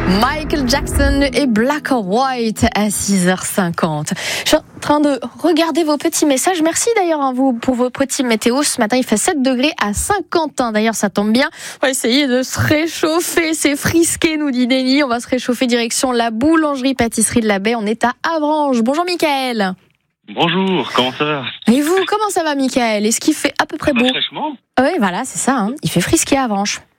Michael Jackson et Black or White à 6h50. Je suis en train de regarder vos petits messages. Merci d'ailleurs vous pour vos petits météos. Ce matin, il fait 7 degrés à Saint-Quentin. D'ailleurs, ça tombe bien. On va essayer de se réchauffer. C'est frisqué, nous dit Denis. On va se réchauffer direction la boulangerie-pâtisserie de la Baie. On est à Avranches. Bonjour, Mickaël. Bonjour, comment ça va? Et vous, comment ça va, Mickaël? Est-ce qu'il fait à peu près beau? Fraîchement. Oui, voilà, c'est ça. Il fait frisqué à Avranches.